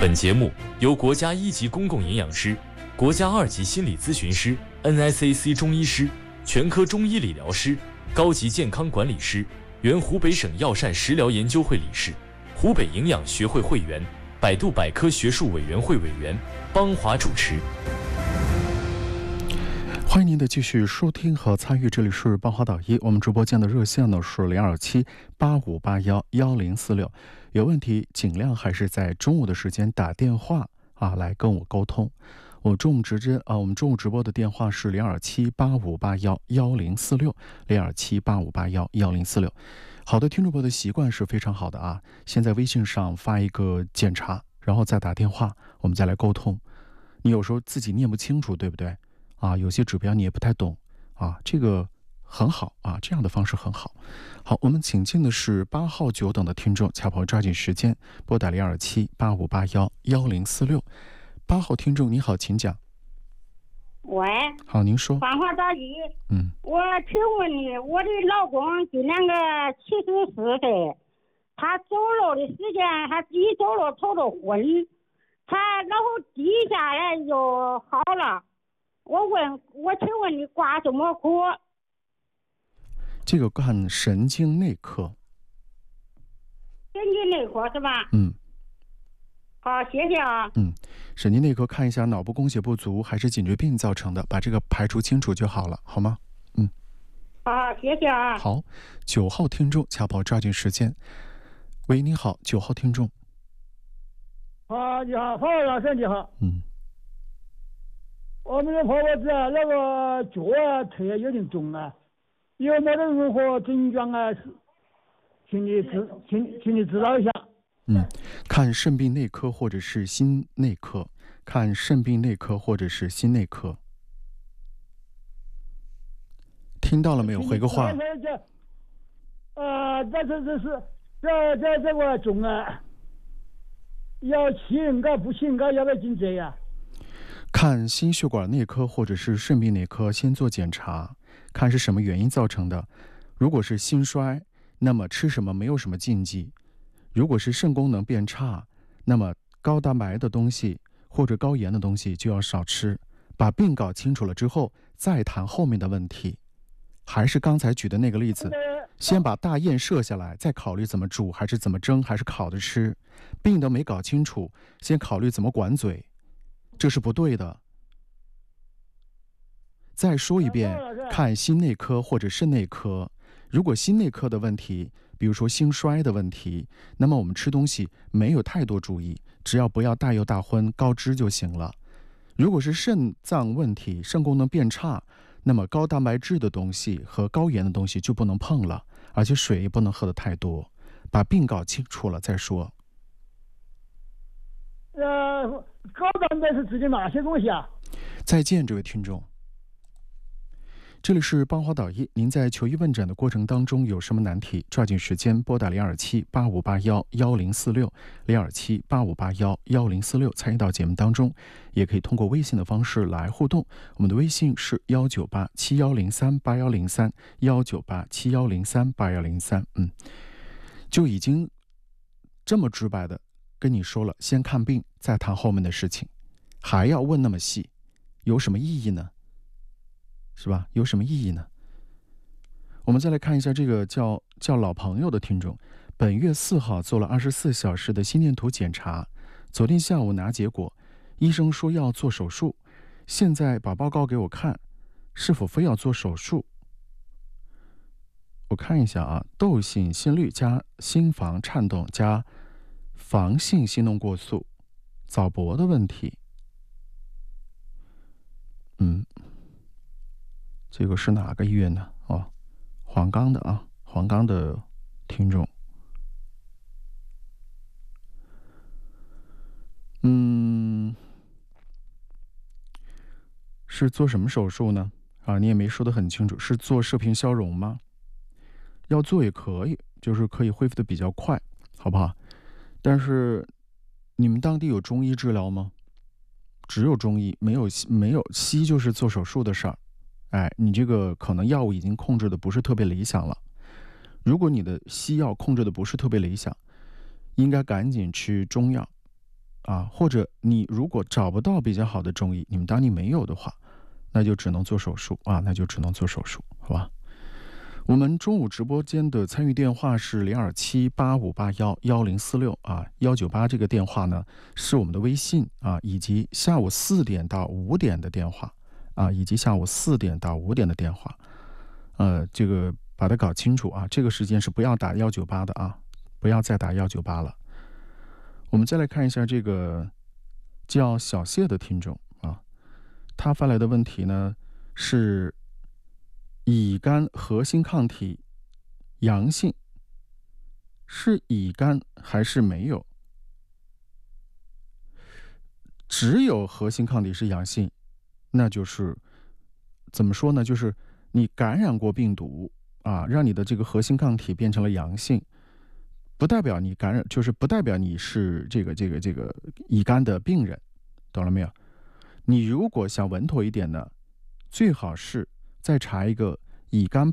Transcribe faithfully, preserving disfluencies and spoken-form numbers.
本节目由国家一级公共营养师、国家二级心理咨询师、N S A C 中医师、全科中医理疗师、高级健康管理师，原湖北省药膳食疗研究会理事，湖北营养学会会员，百度百科学术委员会委员，邦华主持。 欢迎您的继续收听和参与，这里是邦华导医。我们直播间的热线呢是零二七八五八幺幺零四六，有问题尽量还是在中午的时间打电话啊来跟我沟通。我中午直接啊，我们中午直播的电话是零二七八五八幺幺零四六，零二七八五八幺幺零四六。好的听众朋友的习惯是非常好的啊，先在微信上发一个检查，然后再打电话，我们再来沟通。你有时候自己念不清楚，对不对？啊，有些指标你也不太懂啊，这个很好啊，这样的方式很好。好，我们请进的是八号九等的听众，恰朋友抓紧时间拨打零二七八五八幺幺零四六。八号听众你好，请讲。 喂， 好，您说。 芳华大姨， 嗯， 我请问你，我的老公今年个七十四岁，他走路的时间，他一走路头都昏，他然后低下来就好了。我问，我请问你挂什么科？ 这个看神经内科。 神经内科是吧？ 嗯。 好，谢谢啊。 嗯，神经内科看一下脑部供血不足还是颈椎病造成的，把这个排除清楚就好了，好吗？嗯。 好，谢谢啊。 好，九号听众，恰跑抓紧时间。喂，你好，九号听众。 啊，你好，黄老师，你好。 嗯。 我们的婆婆子啊，那个脚啊、腿啊有点肿啊，有没得任何症状啊？请你指，请请你指导一下。 嗯，看肾病内科或者是心内科，看肾病内科或者是心内科。听到了没有？回个话。 呃，这这这是这这这个肿啊，要请个不请个，要不要进这呀？ 看心血管内科或者是肾病内科，先做检查，看是什么原因造成的。如果是心衰，那么吃什么没有什么禁忌；如果是肾功能变差，那么高蛋白的东西或者高盐的东西就要少吃。把病搞清楚了之后，再谈后面的问题。还是刚才举的那个例子，先把大宴设下来，再考虑怎么煮还是怎么蒸还是烤着吃。病都没搞清楚，先考虑怎么管嘴。这是不对的。再说一遍，看心内科或者肾内科。如果心内科的问题，比如说心衰的问题，那么我们吃东西没有太多注意，只要不要大油大荤高脂就行了。如果是肾脏问题，肾功能变差，那么高蛋白质的东西和高盐的东西就不能碰了，而且水也不能喝得太多。把病搞清楚了再说。 呃，高蛋白是指的哪些东西啊？ 再见，这位听众。这里是邦华导医，您在求医问诊的过程当中有什么难题，抓紧时间拨打零二七八五八幺幺零四六，零二七八五八幺幺零四六参与到节目当中，也可以通过微信的方式来互动。我们的微信是幺九八七幺零三八幺零三，幺九八七幺零三八幺零三。嗯，就已经这么直白的跟你说了，先看病再谈后面的事情，还要问那么细，有什么意义呢？是吧？有什么意义呢？我们再来看一下这个叫叫老朋友的听众，本月四号做了二十四小时的心电图检查，昨天下午拿结果，医生说要做手术，现在把报告给我看，是否非要做手术？我看一下啊，窦性心律加心房颤动加房性心动过速，早搏的问题。嗯。这个是哪个医院呢？哦，黄冈的啊，黄冈的听众。嗯，是做什么手术呢？啊，你也没说得很清楚，是做射频消融吗？要做也可以，就是可以恢复的比较快，好不好？但是你们当地有中医治疗吗？只有中医，没有没有西医，就是做手术的事儿。哎，你这个可能药物已经控制的不是特别理想了。如果你的西药控制的不是特别理想，应该赶紧吃中药啊，或者你如果找不到比较好的中医，你们当地没有的话，那就只能做手术啊，那就只能做手术，好吧？我们中午直播间的参与电话是零二七八五八幺幺零四六啊，幺九八这个电话呢是我们的微信啊，以及下午四点到五点的电话啊，以及下午四点到五点的电话，呃，这个把它搞清楚啊，这个时间是不要打幺九八的啊，不要再打幺九八了。我们再来看一下这个叫小谢的听众啊，他发来的问题呢是乙肝核心抗体阳性，是乙肝还是没有？只有核心抗体是阳性，那就是怎么说呢？就是你感染过病毒啊，让你的这个核心抗体变成了阳性，不代表你感染，就是不代表你是这个这个这个乙肝的病人，懂了没有？你如果想稳妥一点呢，最好是再查一个乙肝